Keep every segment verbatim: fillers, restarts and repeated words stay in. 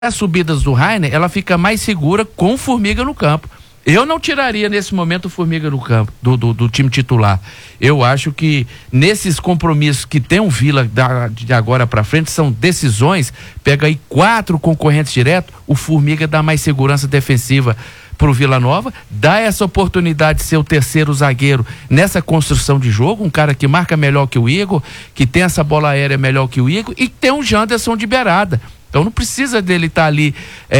as subidas do Rainer, ela fica mais segura com o Formiga no campo. Eu não tiraria nesse momento o Formiga do campo, do, do, do time titular. Eu acho que nesses compromissos que tem o Vila da, de agora para frente, são decisões, pega aí quatro concorrentes direto, o Formiga dá mais segurança defensiva pro Vila Nova, dá essa oportunidade de ser o terceiro zagueiro nessa construção de jogo, um cara que marca melhor que o Igor, que tem essa bola aérea melhor que o Igor, e tem um Janderson de beirada. Então não precisa dele estar tá ali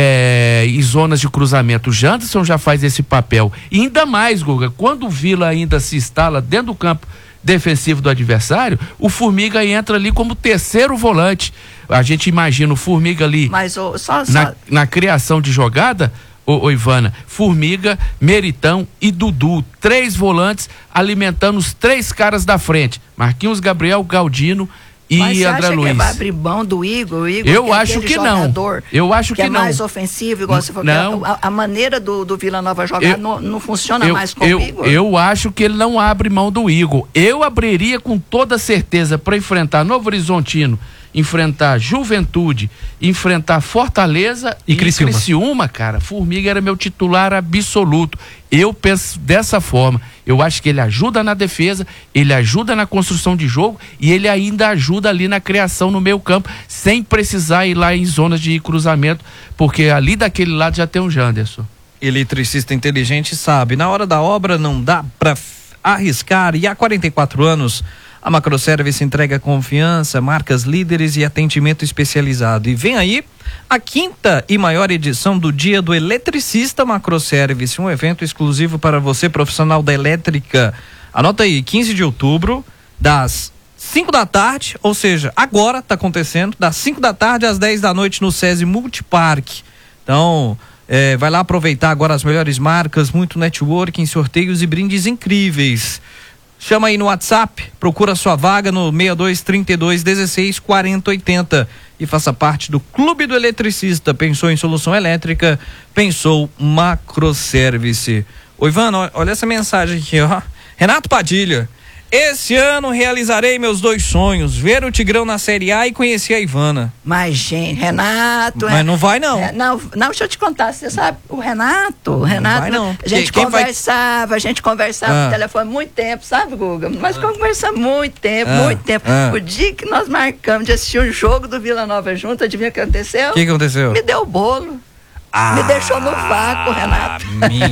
é, em zonas de cruzamento. O Janderson já faz esse papel. E ainda mais, Guga, quando o Vila ainda se instala dentro do campo defensivo do adversário, o Formiga entra ali como terceiro volante. A gente imagina o Formiga ali Mas, oh, só, só... Na, na criação de jogada, ô, ô Ivana, Formiga, Meritão e Dudu. Três volantes alimentando os três caras da frente. Marquinhos, Gabriel, Galdino e Mas você André acha Luiz. Que vai abrir mão do Igor? O Igor eu que é acho que não. Eu acho que, que é não. mais ofensivo, igual você falou. Não. A, a maneira do, do Vila Nova jogar eu, não, não funciona eu, mais com eu, o Igor. Eu acho que ele não abre mão do Igor. Eu abriria com toda certeza para enfrentar Novo Horizontino, enfrentar Juventude, enfrentar Fortaleza e, e Criciúma. Criciúma, cara. Formiga era meu titular absoluto. Eu penso dessa forma. Eu acho que ele ajuda na defesa, ele ajuda na construção de jogo e ele ainda ajuda ali na criação no meio campo, sem precisar ir lá em zonas de cruzamento, porque ali daquele lado já tem um Janderson. Eletricista inteligente sabe, na hora da obra não dá pra arriscar, e há quarenta e quatro anos a Macroservice entrega confiança, marcas líderes e atendimento especializado. E vem aí a quinta e maior edição do Dia do Eletricista Macroservice, um evento exclusivo para você, profissional da elétrica. Anota aí, quinze de outubro, das cinco da tarde, ou seja, agora está acontecendo, das cinco da tarde às dez da noite no SESI Multiparque. Então, é, vai lá aproveitar agora as melhores marcas, muito networking, sorteios e brindes incríveis. Chama aí no WhatsApp, procura sua vaga no seis dois, trinta e dois, dezesseis, quarenta, oitenta e faça parte do Clube do Eletricista. Pensou em solução elétrica? Pensou Macroservice. Ô Ivana, olha essa mensagem aqui, ó. Renato Padilha. Esse ano realizarei meus dois sonhos, ver o Tigrão na Série A e conhecer a Ivana. Mas, gente, Renato... Mas é, não vai, não. É, não. Não, deixa eu te contar, você sabe, o Renato, o Renato... Não vai, não. A gente Quem conversava, vai... a gente conversava ah. no telefone muito tempo, sabe, Guga? Mas ah. conversa muito tempo, ah. muito tempo. Ah. O dia que nós marcamos de assistir um jogo do Vila Nova junto, adivinha o que aconteceu? O que aconteceu? Me deu o bolo. Ah, me deixou no vácuo, Renato.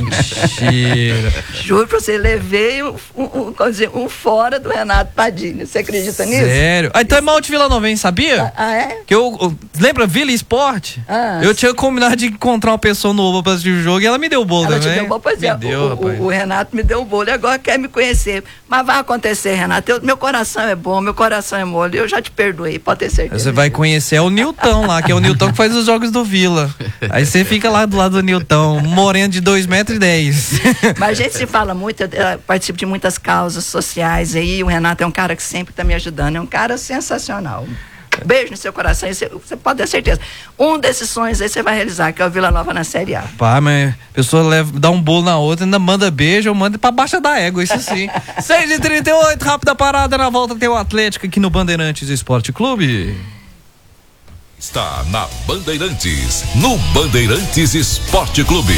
Mentira. Juro pra você, levei um, um, um, um fora do Renato Padilha. Você acredita nisso? Sério? Ah, então é mal de Vila Nova, hein, sabia? Ah, é? Que eu, eu, lembra Vila Esporte? Ah, eu tinha combinado de encontrar uma pessoa nova pra assistir o jogo e ela me deu o bolo ela também. Ela te deu o bolo, pois é. Deu, o, o, o Renato me deu o bolo e agora quer me conhecer. Mas vai acontecer, Renato. Eu, meu coração é bom, meu coração é mole. Eu já te perdoei, pode ter certeza. Você vai conhecer o Nilton lá, que é o Nilton que faz os jogos do Vila. Aí você fica lá do lado do Nilton, moreno de dois metros e dez. Mas a gente se fala muito, eu participo de muitas causas sociais aí, o Renato é um cara que sempre está me ajudando, é um cara sensacional. Beijo no seu coração, você, você pode ter certeza. Um desses sonhos aí você vai realizar, que é o Vila Nova na Série A. Pá, mas a pessoa leva, dá um bolo na outra, ainda manda beijo, ou manda pra baixa da égua, isso sim. seis e trinta e oito, rápida parada, na volta tem o Atlético aqui no Bandeirantes Esporte Clube. Está na Bandeirantes, no Bandeirantes Esporte Clube.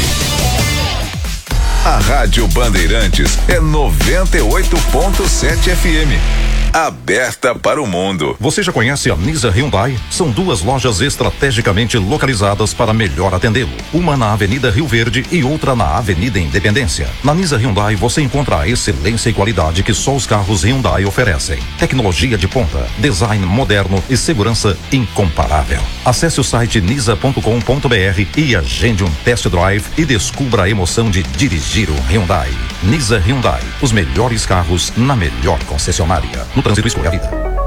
A Rádio Bandeirantes é noventa e oito ponto sete F M. Aberta para o mundo. Você já conhece a Nisa Hyundai? São duas lojas estrategicamente localizadas para melhor atendê-lo. Uma na Avenida Rio Verde e outra na Avenida Independência. Na Nisa Hyundai você encontra a excelência e qualidade que só os carros Hyundai oferecem. Tecnologia de ponta, design moderno e segurança incomparável. Acesse o site nisa ponto com ponto br e agende um test drive e descubra a emoção de dirigir um Hyundai. Nisa Hyundai, os melhores carros na melhor concessionária. No trânsito, escolha a vida.